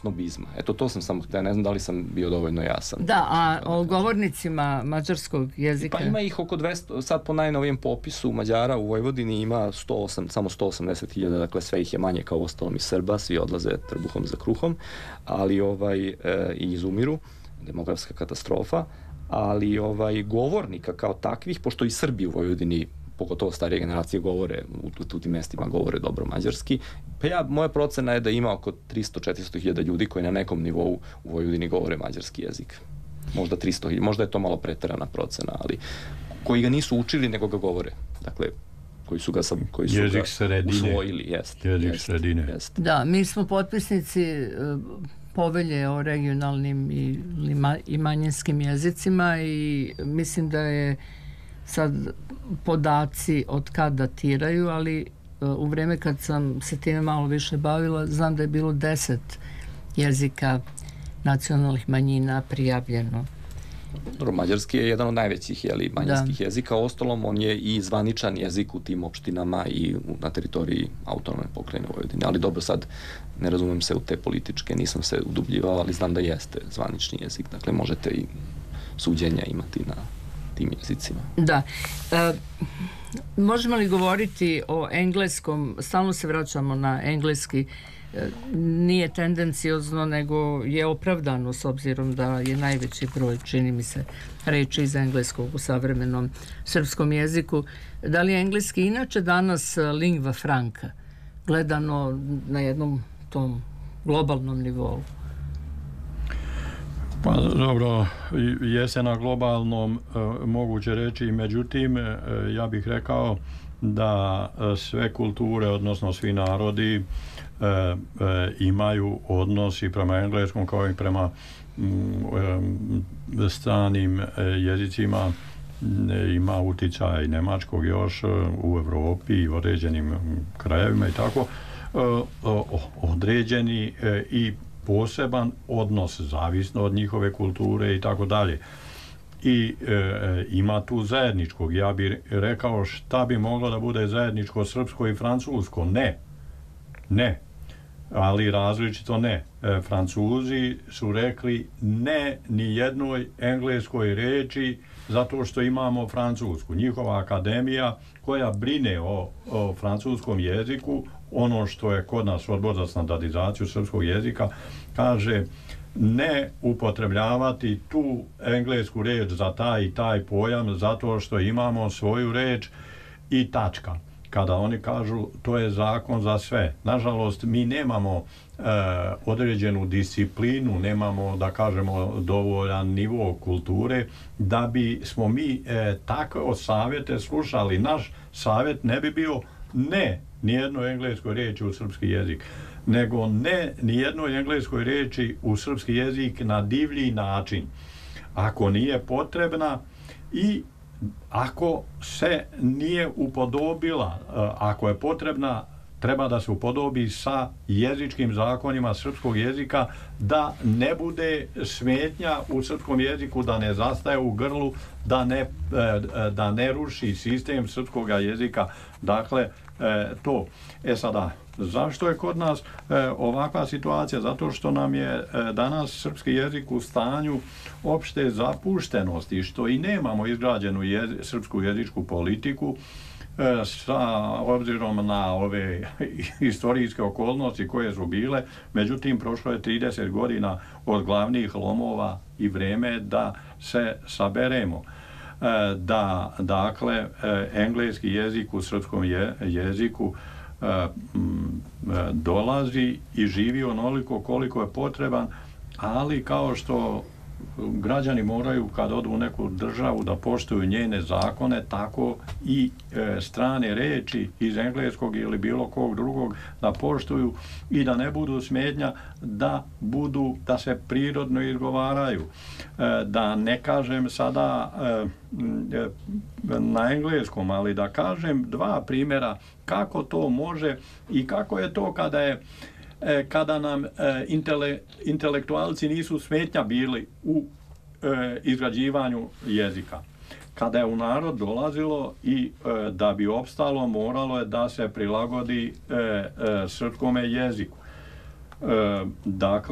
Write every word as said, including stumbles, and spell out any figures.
snobizma. Eto, to sam samo htio, ne znam da li sam bio dovoljno jasan. Da, a o govornicima mađarskog jezika? Pa ima ih oko dvesta, sad po najnovijem popisu Mađara u Vojvodini ima sto osam, samo sto osamdeset hiljada, dakle sve ih je manje kao ostalom iz Srba, svi odlaze trbuhom za kruhom, ali ovaj, e, i izumiru, demografska katastrofa, ali ovaj, govornika kao takvih, pošto i Srbi u Vojvodini, pogotovo starije generacije govore, u, u tim mestima govore dobro mađarski, pa ja, moja procena je da ima oko tristo do četiristo hiljada ljudi koji na nekom nivou u Vojvodini govore mađarski jezik. Možda tristo hiljada, možda je to malo preterana procena, ali koji ga nisu učili, nego ga govore. Dakle, koji su ga, koji su jezik ga sredine. usvojili. Jest, jezik jest, sredine. Jest. Da, mi smo potpisnici povelje o regionalnim i, i manjinskim jezicima i mislim da je sad podaci od kad datiraju, ali u vreme kad sam se time malo više bavila, znam da je bilo deset jezika nacionalnih manjina prijavljeno. Mađarski je jedan od najvećih jeli, manjinskih da. jezika, ostalom on je i zvaničan jezik u tim opštinama i na teritoriji autonomne pokrajine Vojvodine, ali dobro, sad ne razumem se u te političke, nisam se udubljivao, ali znam da jeste zvanični jezik, dakle možete i suđenja imati na tim jezicima. Da. E, možemo li govoriti o engleskom, stalno se vraćamo na engleski, e, nije tendenciozno, nego je opravdano s obzirom da je najveći broj, čini mi se, reči iz engleskog u savremenom srpskom jeziku. Da li je engleski inače danas lingva franca, gledano na jednom tom globalnom nivou? Pa dobro, jeste na globalnom e, moguće reći, međutim e, ja bih rekao da e, sve kulture, odnosno svi narodi e, e, imaju odnos i prema engleskom kao i prema m, e, stranim e, jezicima, e, ima uticaj njemačkog još e, u Evropi i određenim krajevima i tako, e, o, određeni e, i poseban odnos, zavisno od njihove kulture i tako dalje. I e, ima tu zajedničkog. Ja bih rekao šta bi moglo da bude zajedničko srpsko i francusko. Ne. Ne. Ali različito ne. E, Francuzi su rekli ne ni jednoj engleskoj reči zato što imamo francusku. Njihova akademija koja brine o, o francuskom jeziku, ono što je kod nas odbor za standardizaciju srpskog jezika, kaže ne upotrebljavati tu englesku reč za taj i taj pojam zato što imamo svoju reč i tačka. Kada oni kažu to je zakon za sve. Nažalost, mi nemamo e, određenu disciplinu, nemamo, da kažemo, dovoljan nivo kulture da bi smo mi e, takve savjete slušali. Naš savjet ne bi bio ne nijednoj engleskoj riječi u srpski jezik, nego ne nijednoj engleskoj riječi u srpski jezik na divlji način. Ako nije potrebna i ako se nije upodobila, ako je potrebna, treba da se upodobi sa jezičkim zakonima srpskog jezika, da ne bude smetnja u srpskom jeziku, da ne zastaje u grlu, da ne, da ne ruši sistem srpskog jezika. Dakle, to. E sada, zašto je kod nas ovakva situacija? Zato što nam je danas srpski jezik u stanju opšte zapuštenosti, što i nemamo izgrađenu jezi, srpsku jezičku politiku, sa obzirom na ove istorijske okolnosti koje su bile. Međutim, prošlo je trideset godina od glavnih lomova i vreme da se saberemo. Da, dakle, engleski jezik u srpskom je, jeziku dolazi i živi onoliko koliko je potreban, ali kao što građani moraju kad odu u neku državu da poštuju njene zakone, tako i e, strane reči iz engleskog ili bilo kog drugog da poštuju i da ne budu smetnja, da budu, da se prirodno izgovaraju. E, da ne kažem sada e, na engleskom, ali da kažem dva primjera kako to može i kako je to kada je kada nam e, intele, intelektualci nisu smetnja bili u e, izgrađivanju jezika. Kada je u narod dolazilo i e, da bi opstalo, moralo je da se prilagodi e, e, srpskome jeziku. E, dakle,